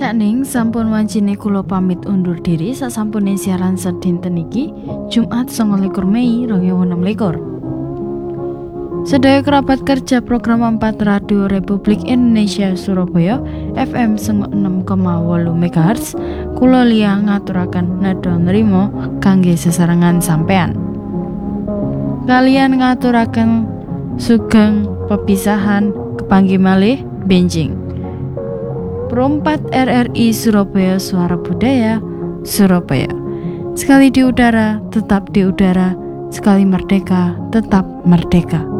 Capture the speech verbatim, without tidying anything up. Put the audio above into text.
Cakning sampun wancine kula pamit undur diri sasampune siaran sedinten iki Jumat sanga likur Mei dua ribu enam belas. Sedaya kerabat kerja program empat Radio Republik Indonesia Surabaya F M enam koma wolu megahertz kula Lia ngaturaken nedha nrimo kangge sesarengan sampean. Kalian ngaturaken sugeng pepisahan kepanggih malih benjing. Perempat R R I Surabaya Suara Budaya Surabaya. Sekali di udara tetap di udara, sekali merdeka tetap merdeka.